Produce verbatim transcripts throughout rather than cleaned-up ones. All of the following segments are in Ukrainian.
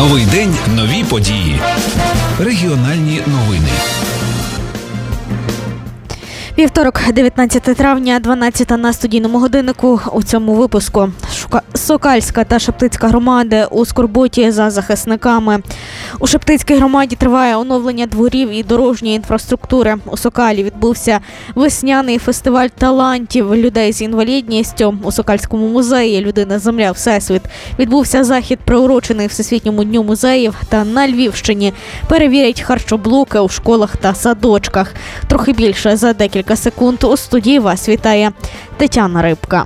Новий день, нові події. Регіональні новини. Вівторок, дев'ятнадцяте травня, дванадцята на студійному годиннику. У цьому випуску Сокальська та Шептицька громади у скорботі за захисниками. У Шептицькій громаді триває оновлення дворів і дорожньої інфраструктури. У Сокалі відбувся весняний фестиваль талантів людей з інвалідністю. У Сокальському музеї «Людина, земля, всесвіт» відбувся захід, приурочений Всесвітньому дню музеїв. Та на Львівщині перевірять харчоблоки у школах та садочках. Трохи більше за декілька секунд. У студії вас вітає Тетяна Рибка.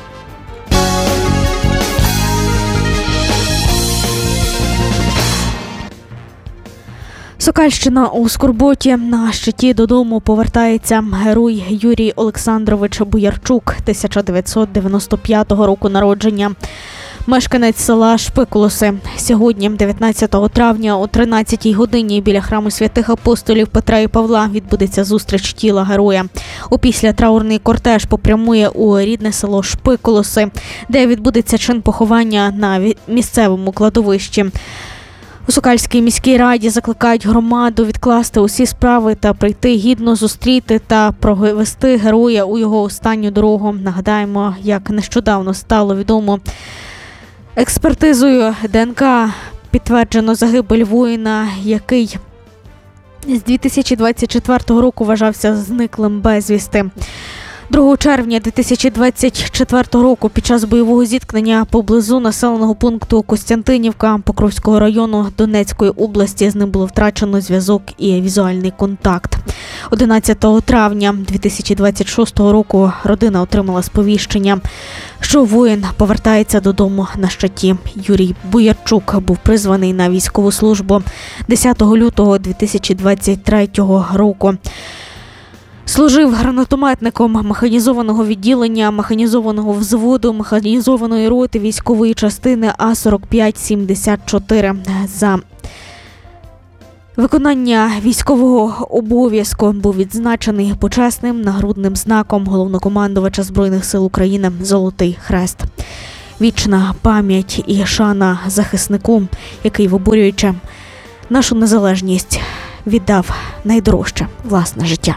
Сокальщина у скорботі. На щиті додому повертається герой Юрій Олександрович Боярчук, тисяча дев'ятсот дев'яносто п'ятого року народження. Мешканець села Шпикулоси. Сьогодні, дев'ятнадцятого травня, о тринадцятій годині біля храму святих апостолів Петра і Павла відбудеться зустріч тіла героя. Опісля траурний кортеж попрямує у рідне село Шпикулоси, де відбудеться чин поховання на місцевому кладовищі. У Сокальській міській раді закликають громаду відкласти усі справи та прийти гідно зустріти та провести героя у його останню дорогу. Нагадаємо, як нещодавно стало відомо, експертизою ДНК підтверджено загибель воїна, який з дві тисячі двадцять четвертого року вважався зниклим безвісти. другого червня дві тисячі двадцять четвертого року під час бойового зіткнення поблизу населеного пункту Костянтинівка Покровського району Донецької області з ним було втрачено зв'язок і візуальний контакт. одинадцятого травня дві тисячі двадцять шостого року родина отримала сповіщення, що воїн повертається додому на щиті. Юрій Боярчук був призваний на військову службу десятого лютого дві тисячі двадцять третього року. Служив гранатометником механізованого відділення, механізованого взводу, механізованої роти військової частини А сорок п'ять сімдесят чотири. За виконання військового обов'язку був відзначений почесним нагрудним знаком головнокомандувача Збройних сил України «Золотий хрест». Вічна пам'ять і шана захиснику, який, виборюючи нашу незалежність, віддав найдорожче – власне життя.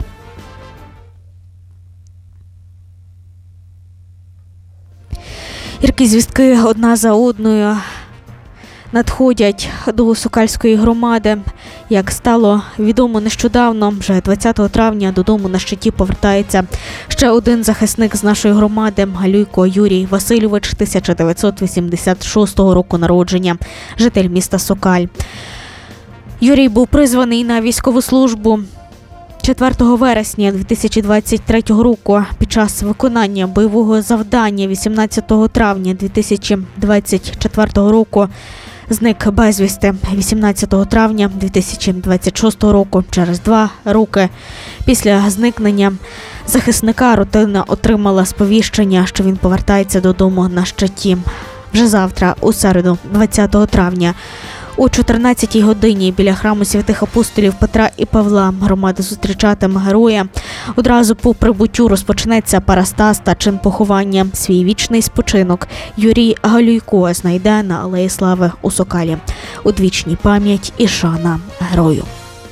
Гіркі звістки одна за одною надходять до Сокальської громади. Як стало відомо нещодавно, вже двадцятого травня додому на щиті повертається ще один захисник з нашої громади – Галюйко Юрій Васильович, тисяча дев'ятсот вісімдесят шостого року народження, житель міста Сокаль. Юрій був призваний на військову службу четвертого вересня дві тисячі двадцять третього року. Під час виконання бойового завдання вісімнадцятого травня дві тисячі двадцять четвертого року зник безвісти. вісімнадцятого травня дві тисячі двадцять шостого року, через два роки після зникнення захисника, родина отримала сповіщення, що він повертається додому на щиті. Вже завтра, у середу, двадцятого травня, о чотирнадцятій годині біля храму святих апостолів Петра і Павла громада зустрічатиме героя. Одразу по прибуттю розпочнеться парастаз та чин поховання. Свій вічний спочинок Юрій Галюйко знайде на Алеї Слави у Сокалі. Одвічній пам'ять і шана герою.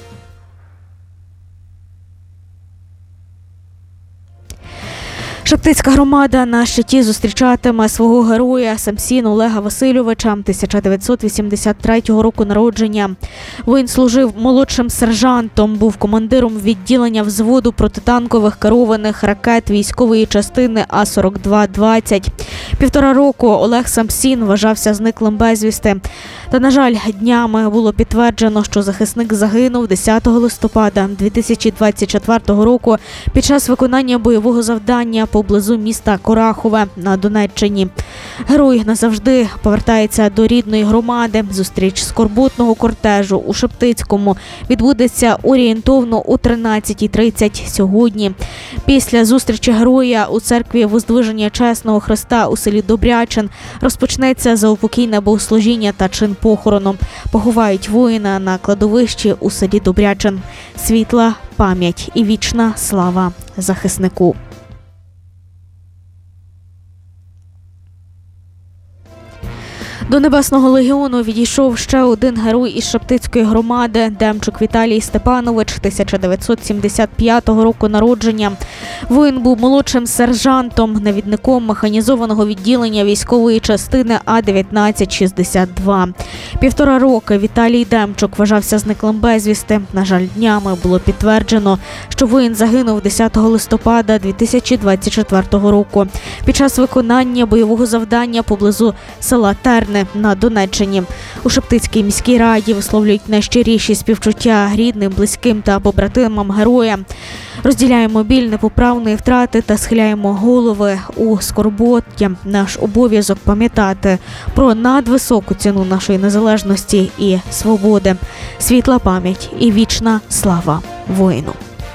Шептицька громада на щиті зустрічатиме свого героя Самсін Олега Васильовича, тисяча дев'ятсот вісімдесят третього року народження. Він служив молодшим сержантом, був командиром відділення взводу протитанкових керованих ракет військової частини А сорок два двадцять. Півтора року Олег Самсін вважався зниклим безвісти. Та, на жаль, днями було підтверджено, що захисник загинув десятого листопада дві тисячі двадцять четвертого року під час виконання бойового завдання поблизу міста Корахове на Донеччині. Герой назавжди повертається до рідної громади. Зустріч скорботного кортежу у Шептицькому відбудеться орієнтовно о тринадцятій тридцять сьогодні. Після зустрічі героя у церкві Воздвиження Чесного Христа у селі Добрячин розпочнеться заупокійне богослужіння та чин похорону. Поховають воїна на кладовищі у селі Добрячин. Світла пам'ять і вічна слава захиснику. До Небесного легіону відійшов ще один герой із Шептицької громади – Демчук Віталій Степанович, тисяча дев'ятсот сімдесят п'ятого року народження. Воїн був молодшим сержантом, навідником механізованого відділення військової частини А дев'ятнадцять шістдесят два. Півтора роки Віталій Демчук вважався зниклим безвісти. На жаль, днями було підтверджено, що воїн загинув десятого листопада дві тисячі двадцять четвертого року під час виконання бойового завдання поблизу села Терни на Донеччині. У Шептицькій міській раді висловлюють найщиріші співчуття рідним, близьким та побратимам героя. Розділяємо біль непоправної втрати та схиляємо голови у скорботі. Наш обов'язок пам'ятати про надвисоку ціну нашої незалежності і свободи. Світла пам'ять і вічна слава воїну.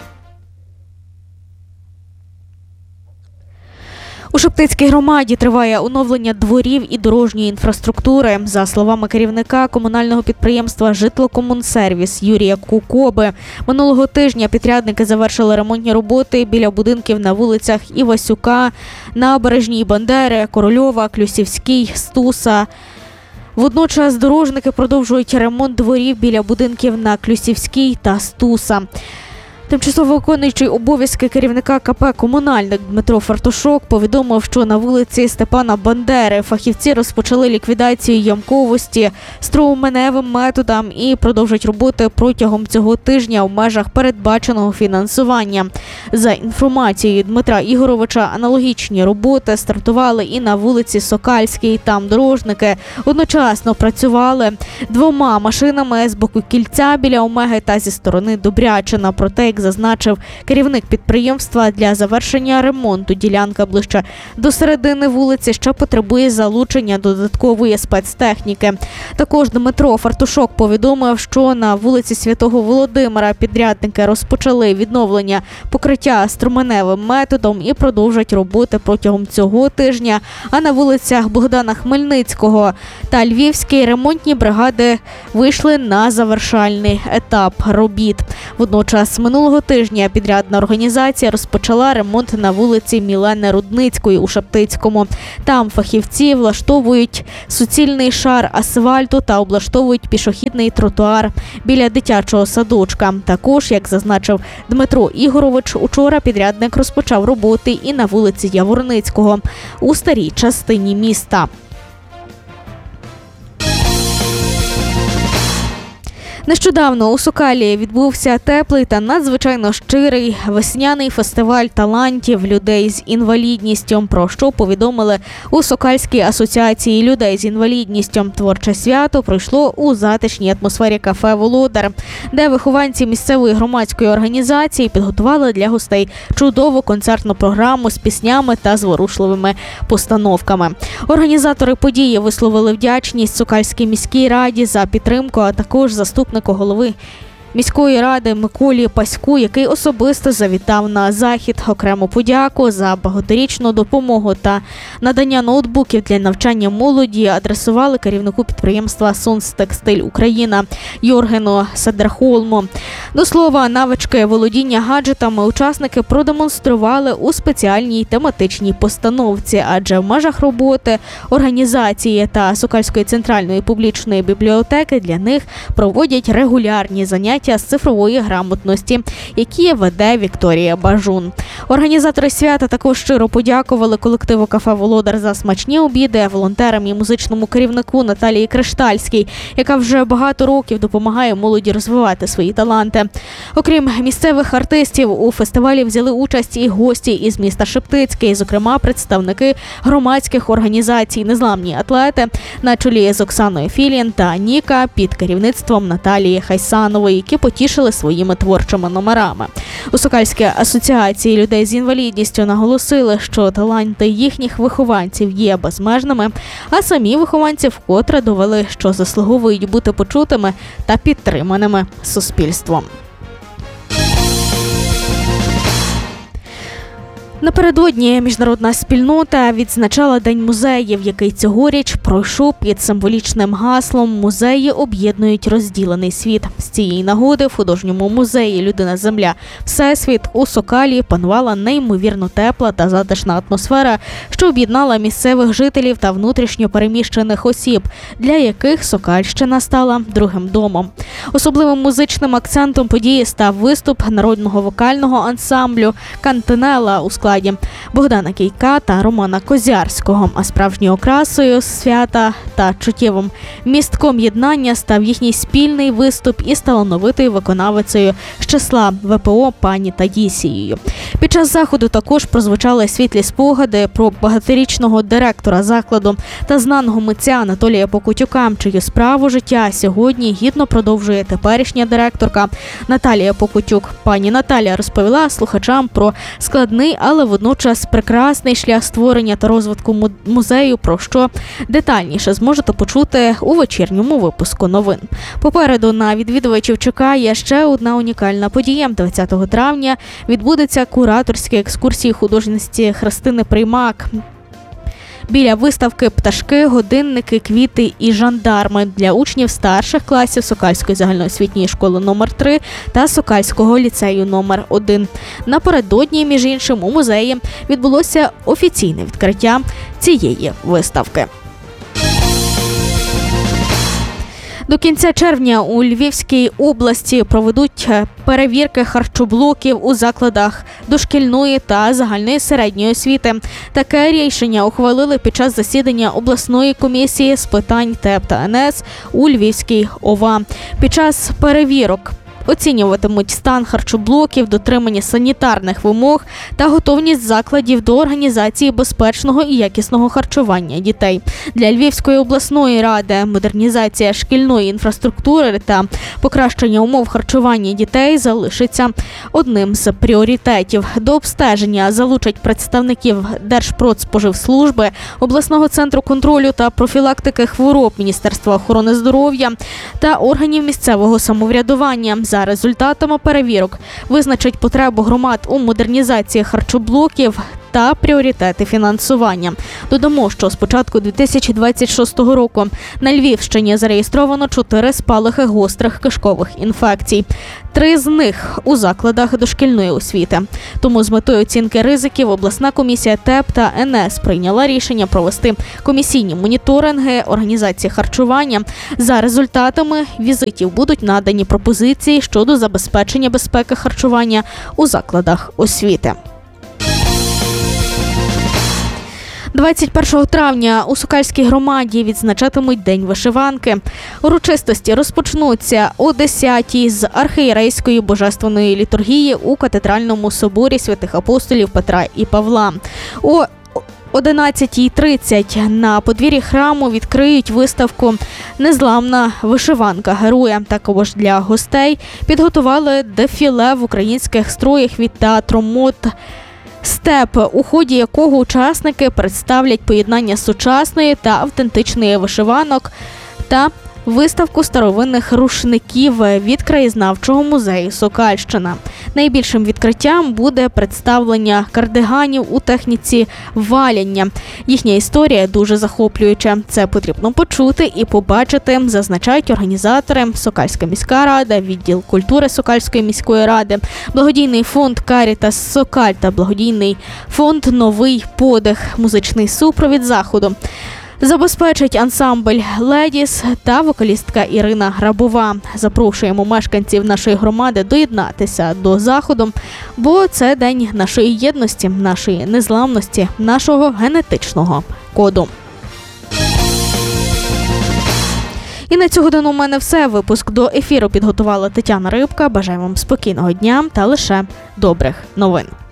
У Шептицькій громаді триває оновлення дворів і дорожньої інфраструктури. За словами керівника комунального підприємства «Житлокомунсервіс» Юрія Кукоби, минулого тижня підрядники завершили ремонтні роботи біля будинків на вулицях Івасюка, Набережній, Бандери, Корольова, Клюсівській, Стуса. Водночас дорожники продовжують ремонт дворів біля будинків на Клюсівській та Стуса. Тимчасово виконуючий обов'язки керівника ка пе «Комунальник» Дмитро Фартушок повідомив, що на вулиці Степана Бандери фахівці розпочали ліквідацію ямковості струменевим методом і продовжать роботи протягом цього тижня в межах передбаченого фінансування. За інформацією Дмитра Ігоровича, аналогічні роботи стартували і на вулиці Сокальській. Там дорожники одночасно працювали двома машинами з боку кільця біля Омеги та зі сторони Добрячина. Проте, як зазначив керівник підприємства, для завершення ремонту ділянка ближче до середини вулиці ще потребує залучення додаткової спецтехніки. Також Дмитро Фартушок повідомив, що на вулиці Святого Володимира підрядники розпочали відновлення покриття струменевим методом і продовжать роботи протягом цього тижня. А на вулицях Богдана Хмельницького та Львівській ремонтні бригади вийшли на завершальний етап робіт. Водночас минулого тижня підрядна організація розпочала ремонт на вулиці Мілени Рудницької у Шептицькому. Там фахівці влаштовують суцільний шар асфальту та облаштовують пішохідний тротуар біля дитячого садочка. Також, як зазначив Дмитро Ігорович, учора підрядник розпочав роботи і на вулиці Яворницького у старій частині міста. Нещодавно у Сокалі відбувся теплий та надзвичайно щирий весняний фестиваль талантів людей з інвалідністю, про що повідомили у Сокальській асоціації людей з інвалідністю. Творче свято пройшло у затишній атмосфері кафе «Володар», де вихованці місцевої громадської організації підготували для гостей чудову концертну програму з піснями та зворушливими постановками. Організатори події висловили вдячність Сокальській міській раді за підтримку, а також заступнику голови міської ради Миколі Паську, який особисто завітав на захід. Окрему подяку за багаторічну допомогу та надання ноутбуків для навчання молоді адресували керівнику підприємства «Сонстекстиль Україна» Йоргену Садерхолму. До слова, навички володіння гаджетами учасники продемонстрували у спеціальній тематичній постановці, адже в межах роботи організації та Сокальської центральної публічної бібліотеки для них проводять регулярні заняття з цифрової грамотності, які веде Вікторія Бажун. Організатори свята також щиро подякували колективу кафе «Володар» за смачні обіди, волонтерам і музичному керівнику Наталії Криштальській, яка вже багато років допомагає молоді розвивати свої таланти. Окрім місцевих артистів, у фестивалі взяли участь і гості із міста Шептицький, зокрема представники громадських організацій «Незламні атлети» на чолі з Оксаною Філін та Ніка під керівництвом Наталії Хайсанової, які потішили своїми творчими номерами. У Сокальській асоціації людей з інвалідністю наголосили, що таланти їхніх вихованців є безмежними, а самі вихованці вкотре довели, що заслуговують бути почутими та підтриманими суспільством. Напередодні міжнародна спільнота відзначала День музеїв, який цьогоріч пройшов під символічним гаслом «Музеї об'єднують розділений світ». З цієї нагоди в художньому музеї «Людина-Земля. Всесвіт» у Сокалі панувала неймовірно тепла та затишна атмосфера, що об'єднала місцевих жителів та внутрішньо переміщених осіб, для яких Сокальщина стала другим домом. Особливим музичним акцентом події став виступ народного вокального ансамблю «Кантинела» у складі Богдана Кійка та Романа Козярського. А справжньою окрасою свята та чуттєвим містком єднання став їхній спільний виступ із талановитою виконавицею з числа ве пе о пані Таїсією. Під час заходу також прозвучали світлі спогади про багаторічного директора закладу та знаного митця Анатолія Покутюка, чию справу життя сьогодні гідно продовжує теперішня директорка Наталія Покутюк. Пані Наталія розповіла слухачам про складний, але водночас прекрасний шлях створення та розвитку музею, про що детальніше зможете почути у вечірньому випуску новин. Попереду на відвідувачів чекає ще одна унікальна подія. двадцятого травня відбудеться кураторські екскурсії художниці Христини Приймак біля виставки «Пташки, годинники, квіти і жандарми» для учнів старших класів Сокальської загальноосвітньої школи номер три та Сокальського ліцею номер один. Напередодні, між іншим, у музеї відбулося офіційне відкриття цієї виставки. До кінця червня у Львівській області проведуть перевірки харчоблоків у закладах дошкільної та загальної середньої освіти. Таке рішення ухвалили під час засідання обласної комісії з питань ТЕП та ен ес у Львівській о ва. Під час перевірок оцінюватимуть стан харчоблоків, дотримання санітарних вимог та готовність закладів до організації безпечного і якісного харчування дітей. Для Львівської обласної ради модернізація шкільної інфраструктури та покращення умов харчування дітей залишиться одним з пріоритетів. До обстеження залучать представників Держпродспоживслужби, обласного центру контролю та профілактики хвороб Міністерства охорони здоров'я та органів місцевого самоврядування. За результатами перевірок визначать потребу громад у модернізації харчоблоків та пріоритети фінансування. Додамо, що з початку дві тисячі двадцять шостого року на Львівщині зареєстровано чотири спалахи гострих кишкових інфекцій. Три з них у закладах дошкільної освіти. Тому з метою оцінки ризиків обласна комісія ТЕП та ен ес прийняла рішення провести комісійні моніторинги організації харчування. За результатами візитів будуть надані пропозиції щодо забезпечення безпеки харчування у закладах освіти. двадцять першого травня у Сокальській громаді відзначатимуть День вишиванки. Урочистості розпочнуться о десятій з архієрейської божественної літургії у катедральному соборі святих апостолів Петра і Павла. О одинадцятій тридцять на подвір'ї храму відкриють виставку «Незламна вишиванка героя». Також для гостей підготували дефіле в українських строях від театру мод «Степ», у ході якого учасники представлять поєднання сучасної та автентичної вишиванок та виставку старовинних рушників від краєзнавчого музею Сокальщина. Найбільшим відкриттям буде представлення кардиганів у техніці валяння. Їхня історія дуже захоплююча. Це потрібно почути і побачити, зазначають організатори Сокальська міська рада, відділ культури Сокальської міської ради, благодійний фонд «Карітас Сокаль» та благодійний фонд «Новий подих». Музичний супровід заходу забезпечить ансамбль «Ледіс» та вокалістка Ірина Грабова. Запрошуємо мешканців нашої громади доєднатися до заходу, бо це день нашої єдності, нашої незламності, нашого генетичного коду. І на цю годину у мене все. Випуск до ефіру підготувала Тетяна Рибка. Бажаю вам спокійного дня та лише добрих новин.